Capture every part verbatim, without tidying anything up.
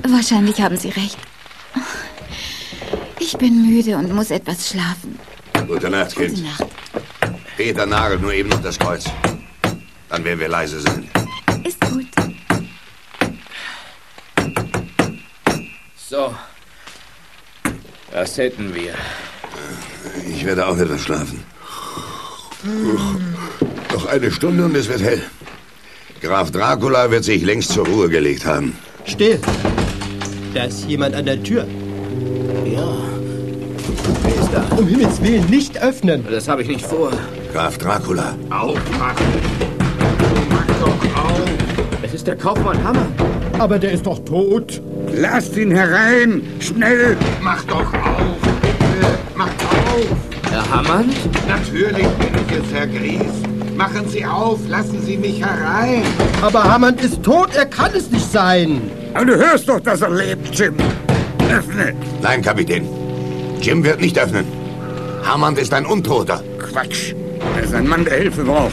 Wahrscheinlich haben Sie recht. Ich bin müde und muss etwas schlafen. Gute Nacht, Kind. Gute Nacht. Peter nagelt nur eben noch das Kreuz. Dann werden wir leise sein. Ist gut. So. Was hätten wir? Ich werde auch etwas schlafen. Noch eine Stunde und es wird hell. Graf Dracula wird sich längst zur Ruhe gelegt haben. Still. Da ist jemand an der Tür. Ja. Wer ist da? Um Himmels Willen nicht öffnen. Das habe ich nicht vor. Graf Dracula. Aufmachen. Mach doch auf. Es ist der Kaufmann Hammer. Aber der ist doch tot. Lasst ihn herein. Schnell. Mach doch auf. Bitte. Macht auf. Herr Hammond? Natürlich bin ich es, Herr Gries. Machen Sie auf. Lassen Sie mich herein. Aber Hammond ist tot. Er kann es nicht sein. Aber du hörst doch, dass er lebt, Jim. Öffne. Nein, Kapitän. Jim wird nicht öffnen. Hammond ist ein Untoter. Quatsch. Er ist ein Mann, der Hilfe braucht.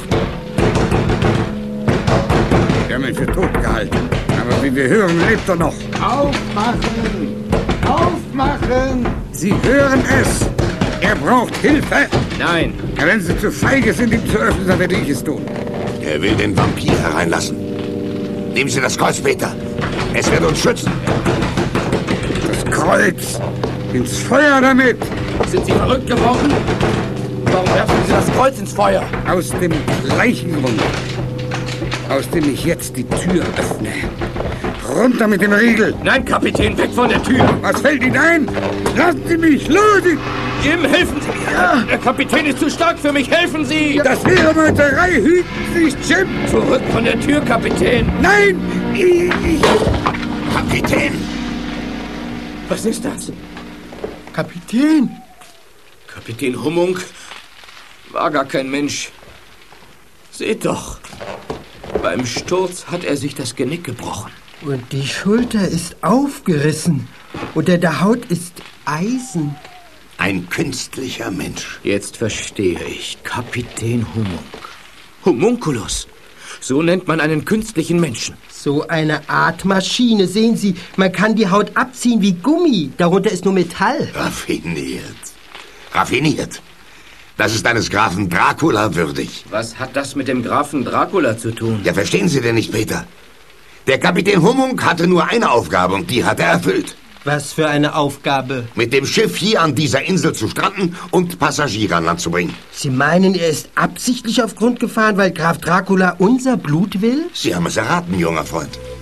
Wir haben ihn für tot gehalten. Aber wie wir hören, lebt er noch. Aufmachen! Aufmachen! Sie hören es! Er braucht Hilfe! Nein. Wenn Sie zu feige sind, ihm zu öffnen, dann werde ich es tun. Er will den Vampir hereinlassen. Nehmen Sie das Kreuz, Peter. Es wird uns schützen. Das Kreuz! Ins Feuer damit! Sind Sie verrückt geworden? Warum werfen Sie das Kreuz ins Feuer? Aus dem gleichen Grund, aus dem ich jetzt die Tür öffne. Runter mit dem Riegel! Nein, Kapitän, weg von der Tür! Was fällt Ihnen ein? Lassen Sie mich los! Jim, helfen Sie mir! Ja. Der Kapitän ist zu stark für mich, helfen Sie! Das wäre Meuterei, hüten Sie sich, Jim! Zurück von der Tür, Kapitän! Nein! Ich... Kapitän! Was ist das? Kapitän! Kapitän Hummung war gar kein Mensch. Seht doch, beim Sturz hat er sich das Genick gebrochen. Und die Schulter ist aufgerissen. Unter der Haut ist Eisen. Ein künstlicher Mensch. Jetzt verstehe ich. Kapitän Hummung. Homunculus. So nennt man einen künstlichen Menschen. So eine Art Maschine. Sehen Sie, man kann die Haut abziehen wie Gummi. Darunter ist nur Metall. Raffiniert. Raffiniert. Das ist eines Grafen Dracula würdig. Was hat das mit dem Grafen Dracula zu tun? Ja, verstehen Sie denn nicht, Peter? Der Kapitän Hummung hatte nur eine Aufgabe und die hat er erfüllt. Was für eine Aufgabe? Mit dem Schiff hier an dieser Insel zu stranden und Passagiere an Land zu bringen. Sie meinen, er ist absichtlich auf Grund gefahren, weil Graf Dracula unser Blut will? Sie haben es erraten, junger Freund.